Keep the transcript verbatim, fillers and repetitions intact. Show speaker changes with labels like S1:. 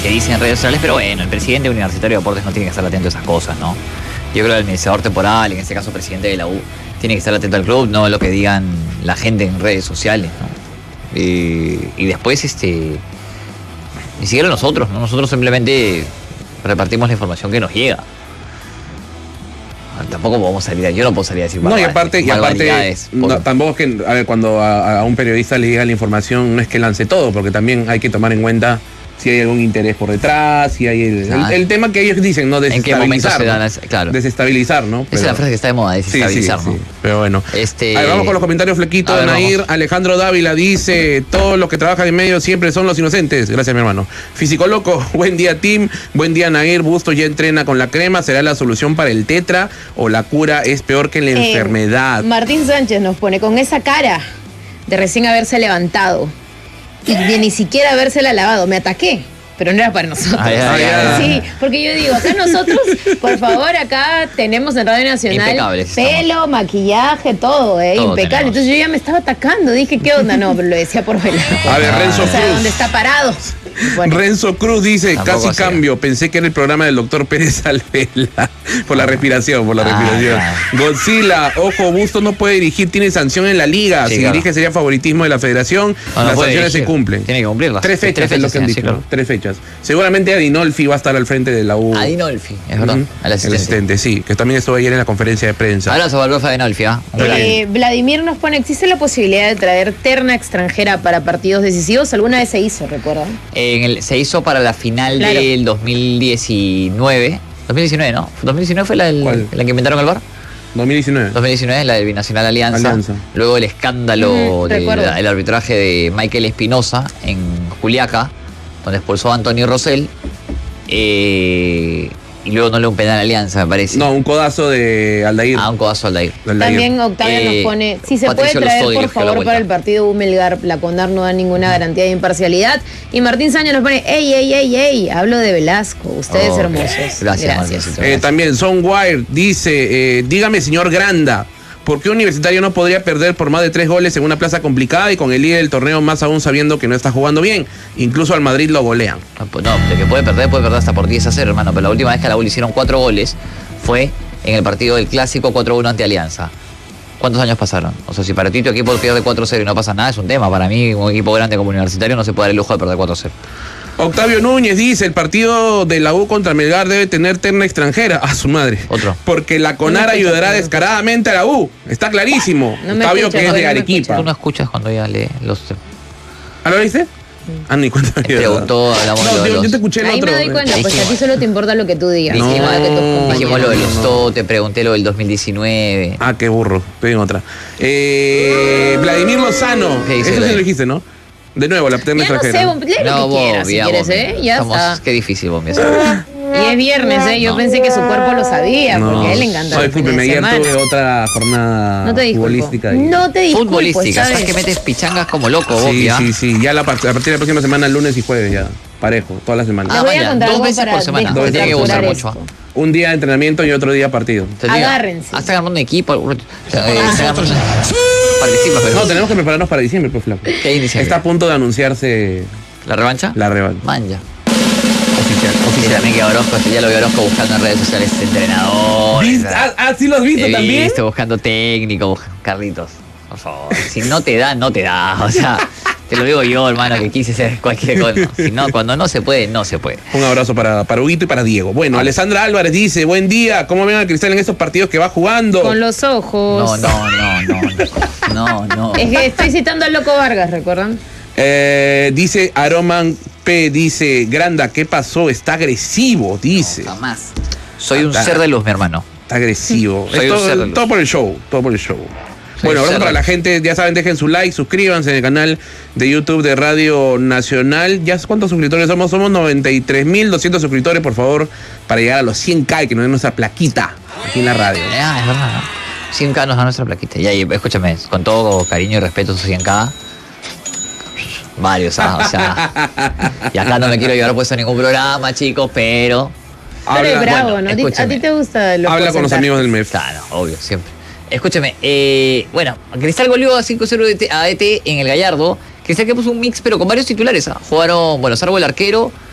S1: se dice en redes sociales, pero bueno, el presidente universitario de deportes no tiene que estar atento a esas cosas, ¿no? Yo creo que el administrador temporal, en este caso presidente de la U, tiene que estar atento al club, no a lo que digan la gente en redes sociales, ¿no? Y, y después, este, ni siquiera nosotros, ¿no? Nosotros simplemente repartimos la información que nos llega. Tampoco podemos salir a, yo no puedo salir a decir
S2: no, y aparte, y aparte no, tampoco es que, a ver, cuando a, a un periodista le llega la información, no es que lance todo, porque también hay que tomar en cuenta si hay algún interés por detrás, si hay el, el, el tema que ellos dicen, ¿no? Desestabilizar. ¿En qué momento se dan las, claro. Desestabilizar, ¿no? Pero,
S1: esa es la frase que está de moda, desestabilizar, sí, sí,
S2: ¿no?
S1: Sí.
S2: Pero bueno.
S1: Este...
S2: A ver, vamos con los comentarios, Flequito. De Nair, Alejandro Dávila dice, todos los que trabajan en medio siempre son los inocentes. Gracias, mi hermano. Físico Loco, buen día, Tim. Buen día, Nair. Bustos ya entrena con la crema. ¿Será la solución para el tetra o la cura es peor que la eh, enfermedad?
S3: Martín Sánchez nos pone con esa cara de recién haberse levantado y de ni siquiera habérsela lavado. Me ataqué. Pero no era para nosotros. Ay, ay, ay. Sí, porque yo digo, acá nosotros, por favor, acá tenemos en Radio Nacional pelo, estamos. maquillaje, todo, ¿eh? Todo impecable. Tenemos. Entonces yo ya me estaba atacando, dije, ¿qué onda? No, pero lo decía por velar.
S2: A ver, Renzo Cruz.
S3: O sea, ¿dónde está parado?
S2: Bueno. Renzo Cruz dice, Tampoco casi cambio, sea. Pensé que era el programa del doctor Pérez Alvela. Por la respiración, por la ah, respiración. Ah. Godzilla, ojo, Bustos no puede dirigir, tiene sanción en la liga. Sí, si claro. dirige sería favoritismo de la federación. No,
S1: Las
S2: no sanciones
S1: dirigir.
S2: se cumplen.
S1: Tiene que cumplirlas.
S2: Tres fechas, Tres fechas es lo que han dicho. Sí, claro. Tres fechas. Seguramente Adinolfi va a estar al frente de la U.
S1: Adinolfi, es verdad. Uh-huh. El asistente.
S2: El asistente, sí, que también estuvo ayer en la conferencia de prensa.
S1: Ahora se volvió a Adinolfi, ¿ah?
S3: ¿eh? Eh, Vladimir nos pone, ¿existe la posibilidad de traer terna extranjera para partidos decisivos? ¿Alguna vez se hizo, recuerdan?
S1: En el, se hizo para la final claro. del dos mil diecinueve. dos mil diecinueve, ¿no? ¿dos mil diecinueve fue la, del, la que inventaron el V A R?
S2: dos mil diecinueve.
S1: dos mil diecinueve, la del Binacional Alianza. Alianza. Luego el escándalo mm, del arbitraje de Michael Espinosa en Juliaca, donde expulsó a Antonio Rosell. Eh, y luego no le un penal a Alianza, me parece.
S2: No, un codazo de Aldair.
S1: Ah, un codazo de Aldair.
S3: También Octavio eh, nos pone, si se Patricio puede traer, por favor, para el partido Humelgar, la CONAR no da ninguna garantía de imparcialidad. Y Martín Sánchez nos pone, ey, ey, ey, ey, hablo de Velasco, ustedes oh, hermosos.
S1: Gracias,
S3: Gracias.
S2: Eh, también Son Wire dice, eh, dígame, señor Granda, ¿por qué Universitario no podría perder por más de tres goles en una plaza complicada y con el líder del torneo más aún sabiendo que no está jugando bien? Incluso al Madrid lo golean.
S1: No, de que puede perder, puede perder hasta por diez a cero, hermano. Pero la última vez que a la U le hicieron cuatro goles fue en el partido del Clásico cuatro uno ante Alianza. ¿Cuántos años pasaron? O sea, si para ti tu equipo pierde cuatro cero y no pasa nada, es un tema. Para mí, un equipo grande como Universitario no se puede dar el lujo de perder cuatro cero.
S2: Octavio Núñez dice, el partido de la U contra Melgar debe tener terna extranjera. A su madre.
S1: Otro.
S2: Porque la CONAR no ayudará descaradamente a la U. Está clarísimo. No Octavio escucha, que es de Arequipa.
S1: Tú no escuchas cuando ya lee los...
S2: ¿Ah, lo viste? Ah, ni cuenta.
S1: Me preguntó, hablamos
S2: no,
S1: de
S2: yo,
S1: los...
S2: yo te escuché el
S3: Ahí
S2: otro.
S3: me doy cuenta, pues a ti solo te importa lo que tú digas.
S1: No,
S3: no, de tus
S1: dijimos lo de los no. Te pregunté lo del dos mil diecinueve.
S2: Ah, qué burro. Estoy en otra. Eh, Vladimir Lozano. Eso sí lo dijiste, ¿no? De nuevo, la terna extranjera.
S3: No sé, lee lo no, que quieras, si quieres,
S1: Bombi.
S3: ¿eh? Ya
S1: Estamos,
S3: está.
S1: Qué difícil, Bombi.
S3: Y es viernes, ¿eh? Yo no. pensé que su cuerpo lo sabía, no. porque a él le encanta.
S2: No, discúlpeme, ayer tuve otra jornada
S3: no te
S2: futbolística.
S3: Y... No te disculpo,
S1: futbolística, sabes que metes pichangas como loco,
S2: sí,
S1: Bombi.
S2: Sí, sí, sí. Ya la, a partir de la próxima semana, lunes y jueves, ya. Parejo, toda la semana.
S3: Ah, voy a contar
S1: dos veces por semana. Te tiene que gustar mucho.
S2: Un día de entrenamiento y otro día partido.
S3: Agárrense.
S1: Hasta armando un equipo.
S2: Participa, pero... No, tenemos que prepararnos para diciembre, pues, flaco.
S1: ¿Qué inicia?
S2: Está a punto de anunciarse...
S1: ¿La revancha?
S2: La revancha.
S1: Manja.
S2: Oficial, oficial.
S1: Sí, también que Orozco, ya lo vi Orozco buscando en redes sociales entrenador.
S2: Ah, ah, sí lo has visto
S1: He
S2: también.
S1: Visto, buscando técnico, Carlitos. Por favor. Si no te da, no te da. O sea, te lo digo yo, hermano, que quise ser cualquier cosa. Si no, cuando no se puede, no se puede.
S2: Un abrazo para, para Huguito y para Diego. Bueno, ah. Alessandra Álvarez dice, buen día, ¿cómo ven al Cristal en estos partidos que va jugando?
S3: Con los ojos.
S1: No, no, no, no. No, no.
S3: Es que estoy citando al Loco Vargas, ¿recuerdan?
S2: Eh, dice Aroman P, dice, Granda, ¿qué pasó? Está agresivo, dice.
S1: No, jamás. Soy un está, ser de luz, mi hermano.
S2: Está agresivo.
S1: Soy
S2: es
S1: un
S2: todo,
S1: ser de luz.
S2: todo por el show, todo por el show. Soy bueno, abrazo para la gente, ya saben, dejen su like, suscríbanse en el canal de YouTube de Radio Nacional. ¿Ya cuántos suscriptores somos? Somos noventa y tres mil doscientos suscriptores, por favor, para llegar a los cien K y que nos den nuestra plaquita aquí en la radio.
S1: Ah, es verdad, ¿no? cien K nos da nuestra plaquita. Y ahí, escúchame, con todo cariño y respeto, esos cien K... Varios, ¿ah? O sea, y acá no me quiero llevar puesto a ningún programa, chicos, pero...
S3: Pero es bravo, bueno, ¿no? ¿A ti te gusta lo
S2: Habla con los amigos del M E F.
S1: Claro, obvio, siempre. Escúchame, eh, bueno, Cristal goleó a cinco cero a E T en el Gallardo. Cristal que puso un mix, pero con varios titulares. ¿ah? Jugaron, bueno, salvo el arquero,